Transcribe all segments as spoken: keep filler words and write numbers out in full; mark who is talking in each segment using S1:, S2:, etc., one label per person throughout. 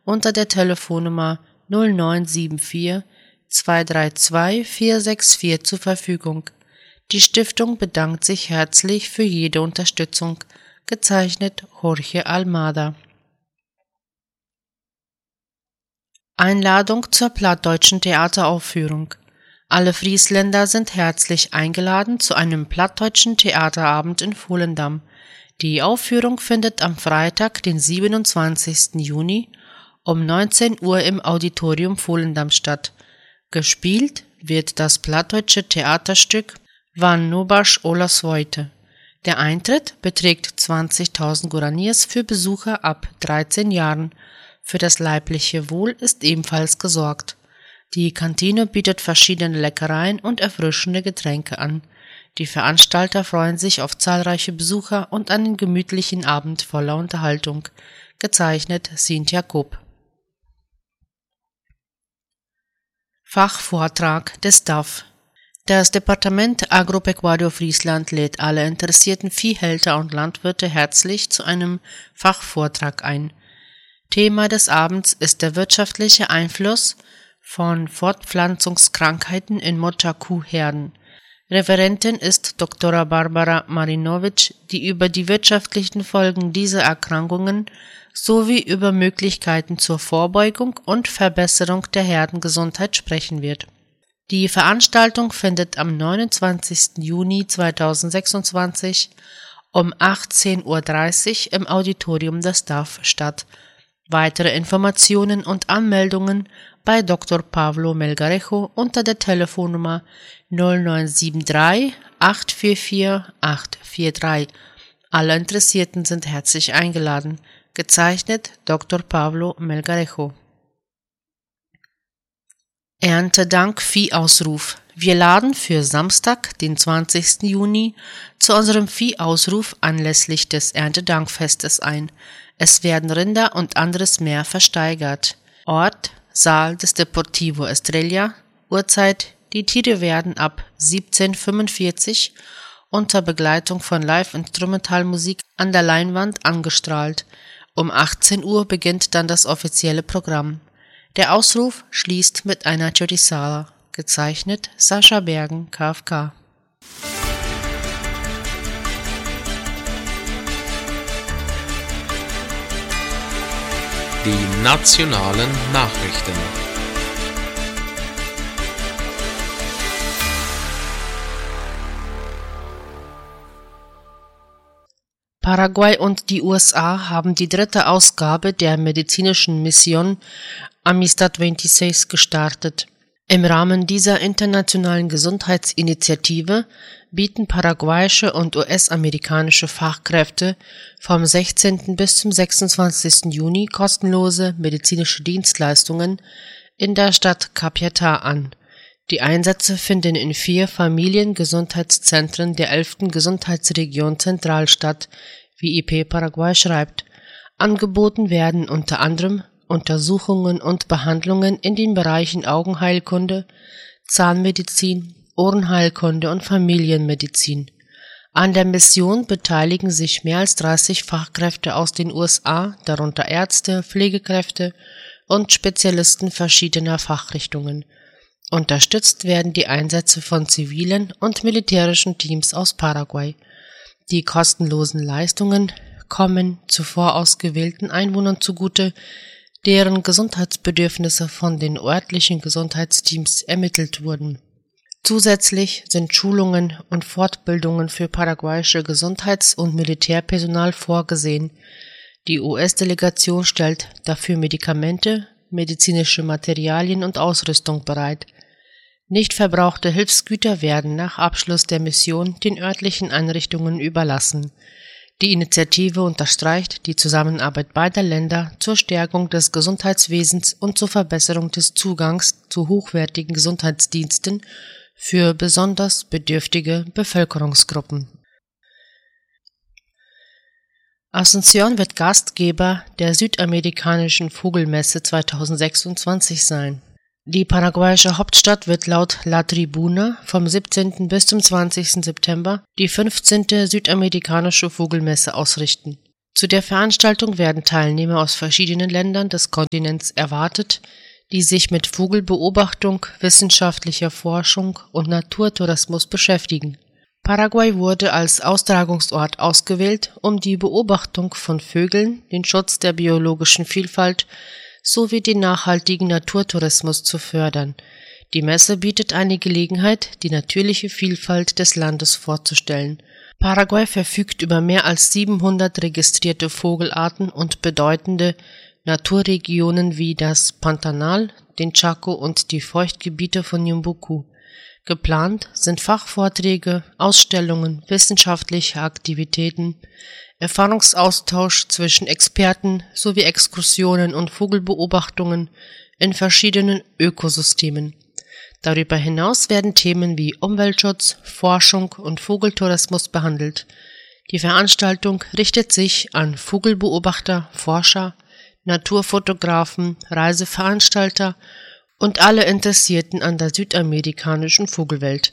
S1: unter der Telefonnummer null neun sieben vier zwei drei zwei vier sechs vier zur Verfügung. Die Stiftung bedankt sich herzlich für jede Unterstützung. Gezeichnet Jorge Almada. Einladung zur plattdeutschen Theateraufführung. Alle Friesländer sind herzlich eingeladen zu einem plattdeutschen Theaterabend in Volendam. Die Aufführung findet am Freitag, den siebenundzwanzigsten Juni um neunzehn Uhr im Auditorium Volendam statt. Gespielt wird das plattdeutsche Theaterstück Van Nobaš Ola Svojte. Der Eintritt beträgt zwanzigtausend Guaraniers für Besucher ab dreizehn Jahren. Für das leibliche Wohl ist ebenfalls gesorgt. Die Kantine bietet verschiedene Leckereien und erfrischende Getränke an. Die Veranstalter freuen sich auf zahlreiche Besucher und einen gemütlichen Abend voller Unterhaltung. Gezeichnet Cynthia Kopp. Fachvortrag des D A F. Das Departement Agropecuario Friesland lädt alle interessierten Viehhälter und Landwirte herzlich zu einem Fachvortrag ein. Thema des Abends ist der wirtschaftliche Einfluss von Fortpflanzungskrankheiten in Mutterkuhherden. Referentin ist Doktor Barbara Marinovic, die über die wirtschaftlichen Folgen dieser Erkrankungen sowie über Möglichkeiten zur Vorbeugung und Verbesserung der Herdengesundheit sprechen wird. Die Veranstaltung findet am neunundzwanzigsten Juni zweitausendsechsundzwanzig um achtzehn Uhr dreißig im Auditorium des D A F statt. Weitere Informationen und Anmeldungen bei Doktor Pablo Melgarejo unter der Telefonnummer null neun sieben drei acht vier vier acht vier drei. Alle Interessierten sind herzlich eingeladen. Gezeichnet Doktor Pablo Melgarejo. Erntedank Viehausruf. Wir laden für Samstag, den zwanzigsten Juni, zu unserem Viehausruf anlässlich des Erntedankfestes ein. Es werden Rinder und anderes mehr versteigert. Ort: Saal des Deportivo Estrella. Uhrzeit: die Tiere werden ab siebzehn Uhr fünfundvierzig unter Begleitung von Live-Instrumentalmusik an der Leinwand angestrahlt. Um achtzehn Uhr beginnt dann das offizielle Programm. Der Ausruf schließt mit einer Chorizada. Gezeichnet Sascha Bergen, K F K.
S2: Die nationalen Nachrichten.
S1: Paraguay und die U S A haben die dritte Ausgabe der medizinischen Mission Amistad sechsundzwanzig gestartet. Im Rahmen dieser internationalen Gesundheitsinitiative bieten paraguayische und U S-amerikanische Fachkräfte vom sechzehnten bis zum sechsundzwanzigsten Juni kostenlose medizinische Dienstleistungen in der Stadt Capiatá an. Die Einsätze finden in vier Familiengesundheitszentren der elften Gesundheitsregion Zentral statt, wie I P Paraguay schreibt. Angeboten werden unter anderem Untersuchungen und Behandlungen in den Bereichen Augenheilkunde, Zahnmedizin, Ohrenheilkunde und Familienmedizin. An der Mission beteiligen sich mehr als dreißig Fachkräfte aus den U S A, darunter Ärzte, Pflegekräfte und Spezialisten verschiedener Fachrichtungen. Unterstützt werden die Einsätze von zivilen und militärischen Teams aus Paraguay. Die kostenlosen Leistungen kommen zuvor ausgewählten Einwohnern zugute, deren Gesundheitsbedürfnisse von den örtlichen Gesundheitsteams ermittelt wurden. Zusätzlich sind Schulungen und Fortbildungen für paraguayische Gesundheits- und Militärpersonal vorgesehen. Die U S-Delegation stellt dafür Medikamente, medizinische Materialien und Ausrüstung bereit. Nicht verbrauchte Hilfsgüter werden nach Abschluss der Mission den örtlichen Einrichtungen überlassen. Die Initiative unterstreicht die Zusammenarbeit beider Länder zur Stärkung des Gesundheitswesens und zur Verbesserung des Zugangs zu hochwertigen Gesundheitsdiensten für besonders bedürftige Bevölkerungsgruppen. Asunción wird Gastgeber der südamerikanischen Vogelmesse zweitausendsechsundzwanzig sein. Die paraguayische Hauptstadt wird laut La Tribuna vom siebzehnten bis zum zwanzigsten September die fünfzehnte südamerikanische Vogelmesse ausrichten. Zu der Veranstaltung werden Teilnehmer aus verschiedenen Ländern des Kontinents erwartet, die sich mit Vogelbeobachtung, wissenschaftlicher Forschung und Naturtourismus beschäftigen. Paraguay wurde als Austragungsort ausgewählt, um die Beobachtung von Vögeln, den Schutz der biologischen Vielfalt sowie den nachhaltigen Naturtourismus zu fördern. Die Messe bietet eine Gelegenheit, die natürliche Vielfalt des Landes vorzustellen. Paraguay verfügt über mehr als siebenhundert registrierte Vogelarten und bedeutende Naturregionen wie das Pantanal, den Chaco und die Feuchtgebiete von Ñumbucú. Geplant sind Fachvorträge, Ausstellungen, wissenschaftliche Aktivitäten, Erfahrungsaustausch zwischen Experten sowie Exkursionen und Vogelbeobachtungen in verschiedenen Ökosystemen. Darüber hinaus werden Themen wie Umweltschutz, Forschung und Vogeltourismus behandelt. Die Veranstaltung richtet sich an Vogelbeobachter, Forscher, Naturfotografen, Reiseveranstalter und alle Interessierten an der südamerikanischen Vogelwelt.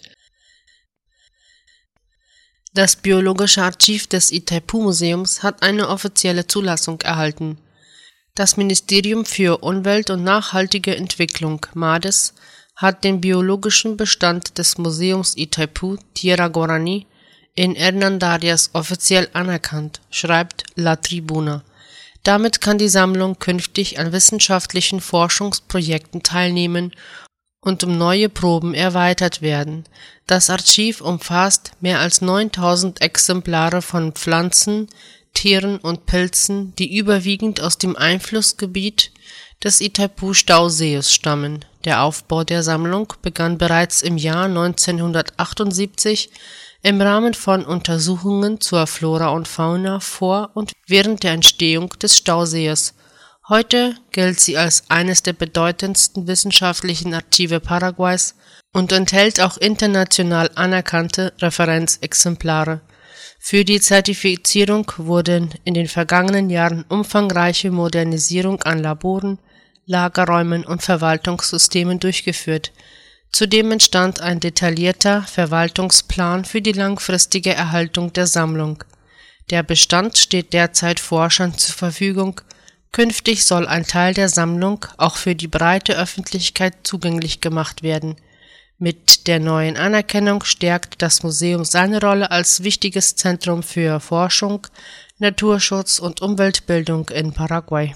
S1: Das Biologische Archiv des Itaipú-Museums hat eine offizielle Zulassung erhalten. Das Ministerium für Umwelt und nachhaltige Entwicklung (MADES) hat den biologischen Bestand des Museums Itaipú Tierra Guaraní in Hernandarias offiziell anerkannt, schreibt La Tribuna. Damit kann die Sammlung künftig an wissenschaftlichen Forschungsprojekten teilnehmen und um neue Proben erweitert werden. Das Archiv umfasst mehr als neuntausend Exemplare von Pflanzen, Tieren und Pilzen, die überwiegend aus dem Einflussgebiet des Itaipú-Stausees stammen. Der Aufbau der Sammlung begann bereits im Jahr neunzehnhundertachtundsiebzig im Rahmen von Untersuchungen zur Flora und Fauna vor und während der Entstehung des Stausees. Heute gilt sie als eines der bedeutendsten wissenschaftlichen Archive Paraguays und enthält auch international anerkannte Referenzexemplare. Für die Zertifizierung wurden in den vergangenen Jahren umfangreiche Modernisierung an Laboren, Lagerräumen und Verwaltungssystemen durchgeführt. Zudem entstand ein detaillierter Verwaltungsplan für die langfristige Erhaltung der Sammlung. Der Bestand steht derzeit Forschern zur Verfügung. Künftig soll ein Teil der Sammlung auch für die breite Öffentlichkeit zugänglich gemacht werden. Mit der neuen Anerkennung stärkt das Museum seine Rolle als wichtiges Zentrum für Forschung, Naturschutz und Umweltbildung in Paraguay.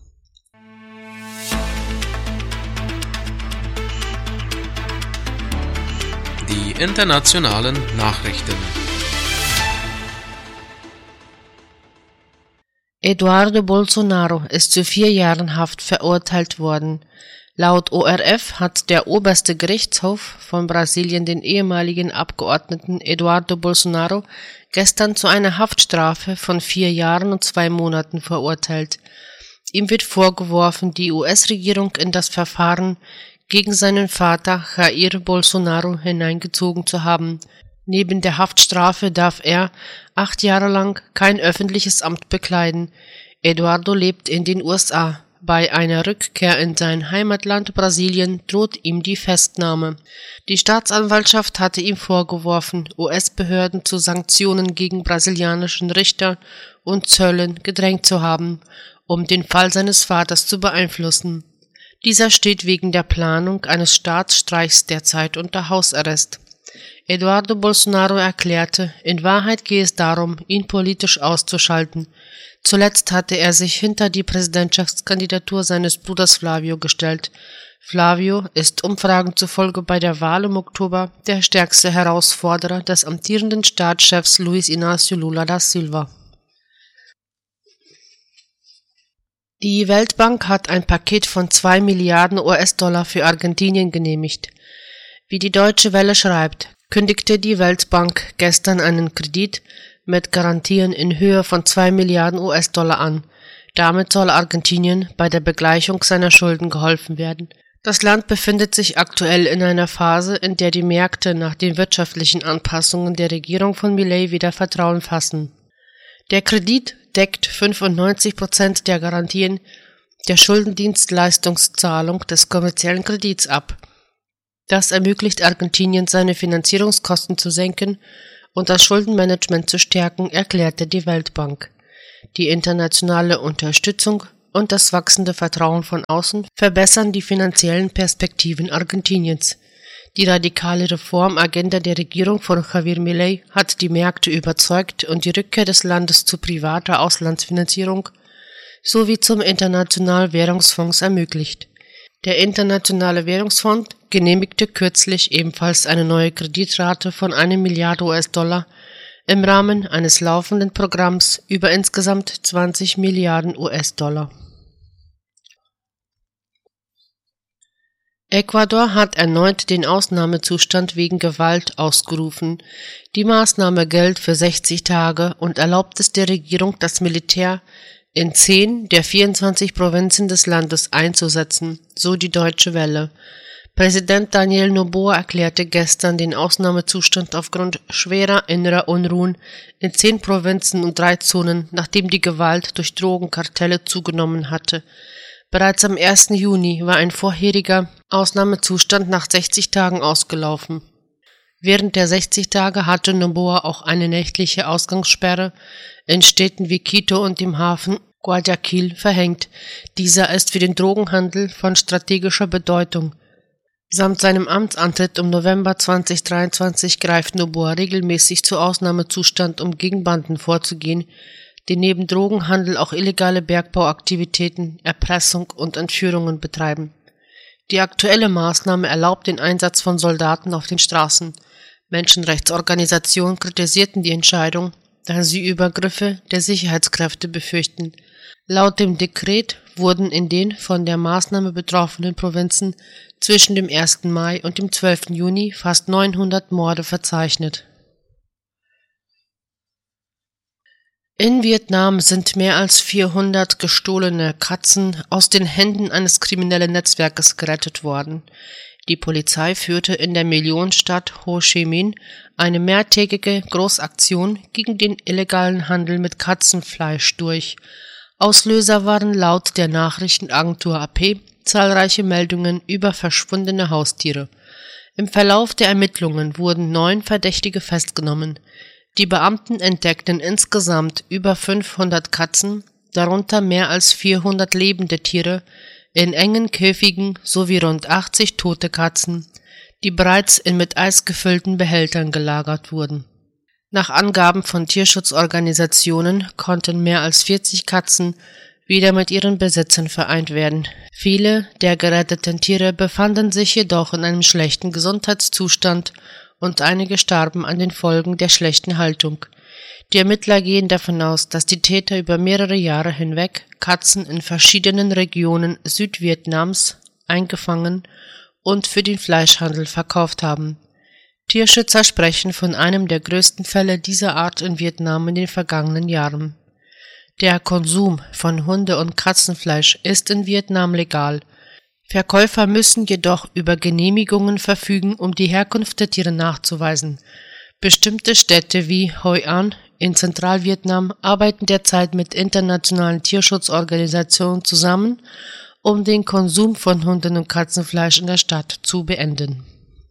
S2: Die internationalen Nachrichten.
S1: Eduardo Bolsonaro ist zu vier Jahren Haft verurteilt worden. Laut O R F hat der oberste Gerichtshof von Brasilien den ehemaligen Abgeordneten Eduardo Bolsonaro gestern zu einer Haftstrafe von vier Jahren und zwei Monaten verurteilt. Ihm wird vorgeworfen, die U S-Regierung in das Verfahren gegen seinen Vater Jair Bolsonaro hineingezogen zu haben. Neben der Haftstrafe darf er acht Jahre lang kein öffentliches Amt bekleiden. Eduardo lebt in den U S A. Bei einer Rückkehr in sein Heimatland Brasilien droht ihm die Festnahme. Die Staatsanwaltschaft hatte ihm vorgeworfen, U S-Behörden zu Sanktionen gegen brasilianischen Richter und Zöllen gedrängt zu haben, um den Fall seines Vaters zu beeinflussen. Dieser steht wegen der Planung eines Staatsstreichs derzeit unter Hausarrest. Eduardo Bolsonaro erklärte, in Wahrheit gehe es darum, ihn politisch auszuschalten. Zuletzt hatte er sich hinter die Präsidentschaftskandidatur seines Bruders Flavio gestellt. Flavio ist Umfragen zufolge bei der Wahl im Oktober der stärkste Herausforderer des amtierenden Staatschefs Luiz Inácio Lula da Silva. Die Weltbank hat ein Paket von zwei Milliarden U S-Dollar für Argentinien genehmigt. Wie die Deutsche Welle schreibt, kündigte die Weltbank gestern einen Kredit mit Garantien in Höhe von zwei Milliarden U S-Dollar an. Damit soll Argentinien bei der Begleichung seiner Schulden geholfen werden. Das Land befindet sich aktuell in einer Phase, in der die Märkte nach den wirtschaftlichen Anpassungen der Regierung von Milei wieder Vertrauen fassen. Der Kredit deckt fünfundneunzig Prozent der Garantien der Schuldendienstleistungszahlung des kommerziellen Kredits ab. Das ermöglicht Argentinien, seine Finanzierungskosten zu senken und das Schuldenmanagement zu stärken, erklärte die Weltbank. Die internationale Unterstützung und das wachsende Vertrauen von außen verbessern die finanziellen Perspektiven Argentiniens. Die radikale Reformagenda der Regierung von Javier Milei hat die Märkte überzeugt und die Rückkehr des Landes zu privater Auslandsfinanzierung sowie zum Internationalen Währungsfonds ermöglicht. Der Internationale Währungsfonds genehmigte kürzlich ebenfalls eine neue Kreditrate von einer Milliarde U S-Dollar im Rahmen eines laufenden Programms über insgesamt zwanzig Milliarden U S-Dollar. Ecuador hat erneut den Ausnahmezustand wegen Gewalt ausgerufen. Die Maßnahme gilt für sechzig Tage und erlaubt es der Regierung, das Militär in zehn der vierundzwanzig Provinzen des Landes einzusetzen, so die Deutsche Welle. Präsident Daniel Noboa erklärte gestern den Ausnahmezustand aufgrund schwerer innerer Unruhen in zehn Provinzen und drei Zonen, nachdem die Gewalt durch Drogenkartelle zugenommen hatte. Bereits am ersten Juni war ein vorheriger Ausnahmezustand nach sechzig Tagen ausgelaufen. Während der sechzig Tage hatte Noboa auch eine nächtliche Ausgangssperre in Städten wie Quito und dem Hafen Guayaquil verhängt. Dieser ist für den Drogenhandel von strategischer Bedeutung. Samt seinem Amtsantritt im November zweitausenddreiundzwanzig greift Noboa regelmäßig zu Ausnahmezustand, um gegen Banden vorzugehen, die neben Drogenhandel auch illegale Bergbauaktivitäten, Erpressung und Entführungen betreiben. Die aktuelle Maßnahme erlaubt den Einsatz von Soldaten auf den Straßen. Menschenrechtsorganisationen kritisierten die Entscheidung, da sie Übergriffe der Sicherheitskräfte befürchten. Laut dem Dekret wurden in den von der Maßnahme betroffenen Provinzen zwischen dem ersten Mai und dem zwölften Juni fast neunhundert Morde verzeichnet. In Vietnam sind mehr als vierhundert gestohlene Katzen aus den Händen eines kriminellen Netzwerkes gerettet worden. Die Polizei führte in der Millionenstadt Ho Chi Minh eine mehrtägige Großaktion gegen den illegalen Handel mit Katzenfleisch durch. Auslöser waren laut der Nachrichtenagentur A P zahlreiche Meldungen über verschwundene Haustiere. Im Verlauf der Ermittlungen wurden neun Verdächtige festgenommen. Die Beamten entdeckten insgesamt über fünfhundert Katzen, darunter mehr als vierhundert lebende Tiere, in engen Käfigen sowie rund achtzig tote Katzen, die bereits in mit Eis gefüllten Behältern gelagert wurden. Nach Angaben von Tierschutzorganisationen konnten mehr als vierzig Katzen wieder mit ihren Besitzern vereint werden. Viele der geretteten Tiere befanden sich jedoch in einem schlechten Gesundheitszustand und einige starben an den Folgen der schlechten Haltung. Die Ermittler gehen davon aus, dass die Täter über mehrere Jahre hinweg Katzen in verschiedenen Regionen Südvietnams eingefangen und für den Fleischhandel verkauft haben. Tierschützer sprechen von einem der größten Fälle dieser Art in Vietnam in den vergangenen Jahren. Der Konsum von Hunde- und Katzenfleisch ist in Vietnam legal. Verkäufer müssen jedoch über Genehmigungen verfügen, um die Herkunft der Tiere nachzuweisen. Bestimmte Städte wie Hoi An in Zentralvietnam arbeiten derzeit mit internationalen Tierschutzorganisationen zusammen, um den Konsum von Hunden- und Katzenfleisch in der Stadt zu beenden.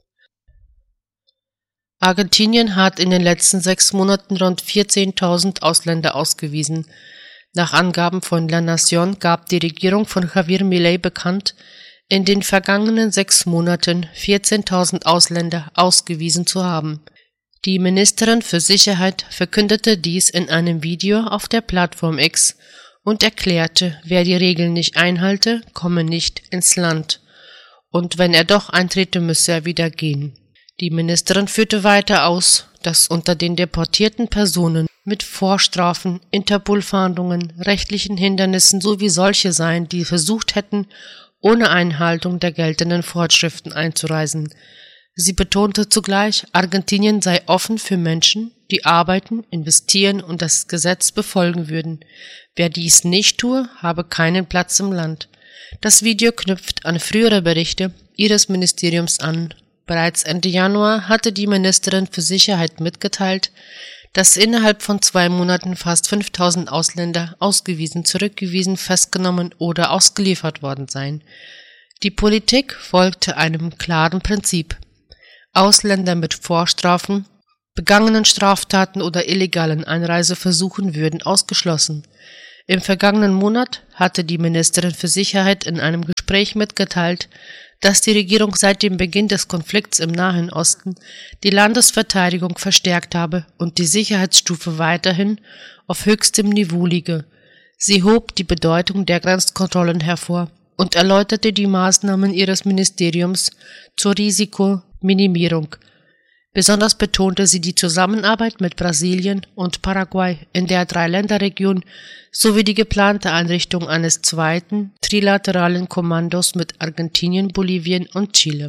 S1: Argentinien hat in den letzten sechs Monaten rund vierzehntausend Ausländer ausgewiesen. Nach Angaben von La Nación gab die Regierung von Javier Milei bekannt, in den vergangenen sechs Monaten vierzehntausend Ausländer ausgewiesen zu haben. Die Ministerin für Sicherheit verkündete dies in einem Video auf der Plattform X und erklärte, wer die Regeln nicht einhalte, komme nicht ins Land. Und wenn er doch eintrete, müsse er wieder gehen. Die Ministerin führte weiter aus, dass unter den deportierten Personen mit Vorstrafen, Interpol-Fahndungen, rechtlichen Hindernissen sowie solche seien, die versucht hätten, ohne Einhaltung der geltenden Vorschriften einzureisen. Sie betonte zugleich, Argentinien sei offen für Menschen, die arbeiten, investieren und das Gesetz befolgen würden. Wer dies nicht tue, habe keinen Platz im Land. Das Video knüpft an frühere Berichte ihres Ministeriums an. Bereits Ende Januar hatte die Ministerin für Sicherheit mitgeteilt, dass innerhalb von zwei Monaten fast fünftausend Ausländer ausgewiesen, zurückgewiesen, festgenommen oder ausgeliefert worden seien. Die Politik folgte einem klaren Prinzip. Ausländer mit Vorstrafen begangenen Straftaten oder illegalen Einreiseversuchen würden ausgeschlossen. Im vergangenen Monat hatte die Ministerin für Sicherheit in einem Gespräch mitgeteilt, dass die Regierung seit dem Beginn des Konflikts im Nahen Osten die Landesverteidigung verstärkt habe und die Sicherheitsstufe weiterhin auf höchstem Niveau liege. Sie hob die Bedeutung der Grenzkontrollen hervor und erläuterte die Maßnahmen ihres Ministeriums zur Risikominimierung. Besonders betonte sie die Zusammenarbeit mit Brasilien und Paraguay in der Dreiländerregion sowie die geplante Einrichtung eines zweiten trilateralen Kommandos mit Argentinien, Bolivien und Chile.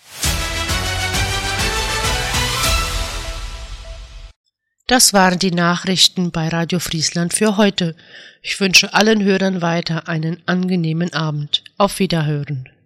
S1: Das waren die Nachrichten bei Radio Friesland für heute. Ich wünsche allen Hörern weiter einen angenehmen Abend. Auf Wiederhören.